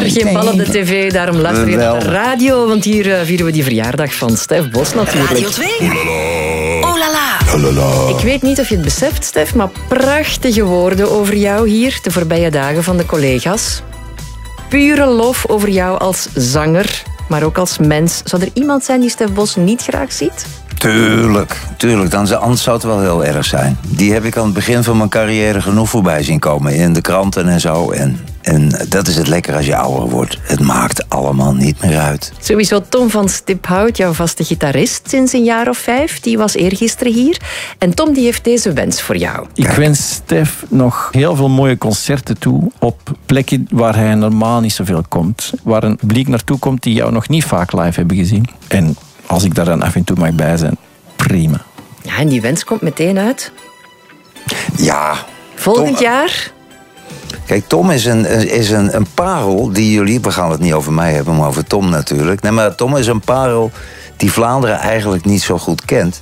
Maar geen bal op de tv, daarom luister je naar de radio. Want hier vieren we die verjaardag van Stef Bos natuurlijk. Radio 2. Oh la la. Oh la la. Ik weet niet of je het beseft, Stef, maar prachtige woorden over jou hier. De voorbije dagen van de collega's. Pure lof over jou als zanger, maar ook als mens. Zou er iemand zijn die Stef Bos niet graag ziet? Tuurlijk. Anders zou het wel heel erg zijn. Die heb ik aan het begin van mijn carrière genoeg voorbij zien komen. In de kranten en zo. En dat is het lekker als je ouder wordt. Het maakt allemaal niet meer uit. Sowieso Tom van Stiphout, jouw vaste gitarist sinds een jaar of 5. Die was eergisteren hier. En Tom die heeft deze wens voor jou. Ik wens Stef nog heel veel mooie concerten toe op plekken waar hij normaal niet zoveel komt. Waar een publiek naartoe komt die jou nog niet vaak live hebben gezien. En als ik daar dan af en toe mag bij zijn, prima. Ja, en die wens komt meteen uit. Ja. Volgend jaar? Kijk, Tom is een parel die jullie... We gaan het niet over mij hebben, maar over Tom natuurlijk. Nee, maar Tom is een parel die Vlaanderen eigenlijk niet zo goed kent.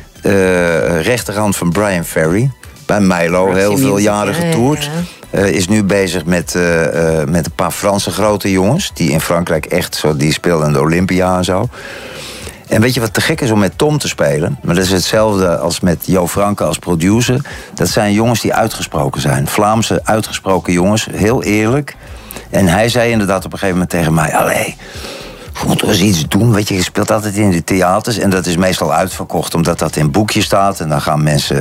Rechterhand van Brian Ferry. Bij Milo, heel veel jaren getoerd. Is nu bezig met een paar Franse grote jongens. Die in Frankrijk echt zo... Die speelden in de Olympia en zo. En weet je wat te gek is om met Tom te spelen? Maar dat is hetzelfde als met Jo Franke als producer. Dat zijn jongens die uitgesproken zijn. Vlaamse uitgesproken jongens, heel eerlijk. En hij zei inderdaad op een gegeven moment tegen mij... Allee, je moet eens iets doen. Weet je speelt altijd in de theaters. En dat is meestal uitverkocht, omdat dat in boekjes staat. En dan gaan mensen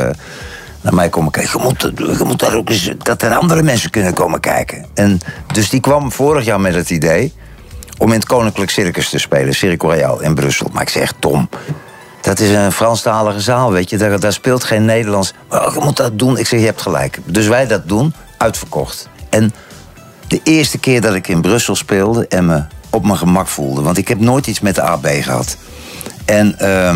naar mij komen kijken. Je moet daar ook eens... Dat er andere mensen kunnen komen kijken. En dus die kwam vorig jaar met het idee... om in het Koninklijk Circus te spelen, Cirque Royal in Brussel. Maar ik zeg, Tom, dat is een Franstalige zaal, weet je. Daar speelt geen Nederlands. Oh, je moet dat doen. Ik zeg, je hebt gelijk. Dus wij dat doen, uitverkocht. En de eerste keer dat ik in Brussel speelde en me op mijn gemak voelde... want ik heb nooit iets met de AB gehad. En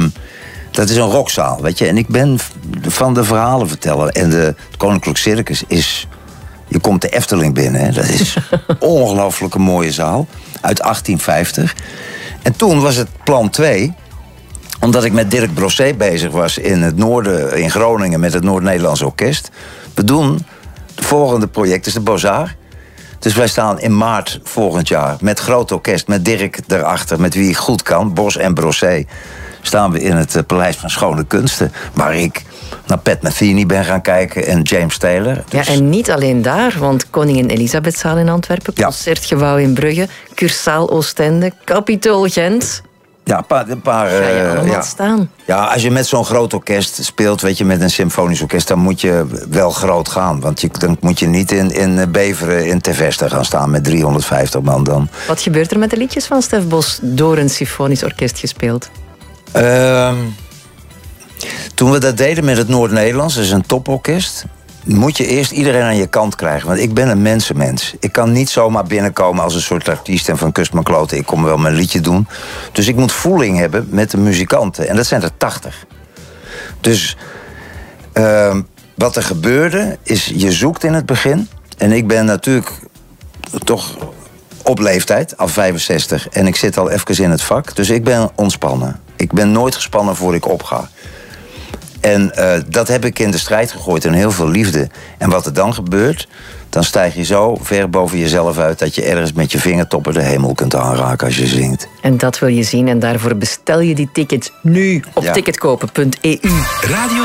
dat is een rockzaal, weet je. En ik ben van de verhalen vertellen. En het Koninklijk Circus is... Je komt de Efteling binnen, hè. Dat is een ongelooflijke mooie zaal. Uit 1850. En toen was het plan 2... omdat ik met Dirk Brosset bezig was in het noorden... in Groningen met het Noord-Nederlands Orkest. We doen het volgende project, is de Beaux-Arts. Dus wij staan in maart volgend jaar met groot orkest... met Dirk erachter, met wie ik goed kan, Bos en Brosset... staan we in het Paleis van Schone Kunsten... waar ik naar Pat Metheny ben gaan kijken en James Taylor. Dus... Ja, en niet alleen daar, want Koningin Elisabethzaal in Antwerpen... Concertgebouw in Brugge, Cursaal Oostende, Capitool Gent... Ja, een paar ga je allemaal staan. Ja, als je met zo'n groot orkest speelt, weet je, met een symfonisch orkest... dan moet je wel groot gaan. Want dan moet je niet in Beveren in Terveste gaan staan met 350 man dan. Wat gebeurt er met de liedjes van Stef Bos door een symfonisch orkest gespeeld? Toen we dat deden met het Noord-Nederlands, dat is een toporkest... moet je eerst iedereen aan je kant krijgen. Want ik ben een mensenmens. Ik kan niet zomaar binnenkomen als een soort artiest... en van kust mijn kloten, ik kom wel mijn liedje doen. Dus ik moet voeling hebben met de muzikanten. En dat zijn er 80. Dus wat er gebeurde, is je zoekt in het begin. En ik ben natuurlijk toch op leeftijd, al 65... en ik zit al even in het vak. Dus ik ben ontspannen. Ik ben nooit gespannen voor ik opga. En dat heb ik in de strijd gegooid en heel veel liefde. En wat er dan gebeurt, dan stijg je zo ver boven jezelf uit... dat je ergens met je vingertoppen de hemel kunt aanraken als je zingt. En dat wil je zien en daarvoor bestel je die tickets nu op ticketkopen.eu.